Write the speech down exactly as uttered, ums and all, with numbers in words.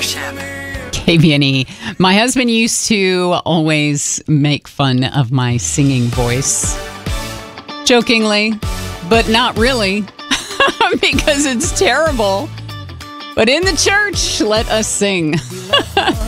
Worship. K B N E. My husband used to always make fun of my singing voice. Jokingly, but not really, because it's terrible. But in the church, let us sing.